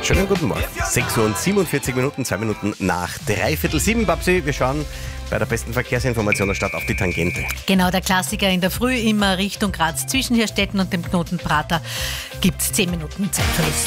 Schönen guten Morgen. 6:47 Uhr, 2 Minuten nach 6:45. Babsi, wir schauen bei der besten Verkehrsinformation der Stadt auf die Tangente. Genau, der Klassiker in der Früh immer Richtung Graz. Zwischen Hirstetten und dem Knoten Prater gibt es 10 Minuten Zeitverlust.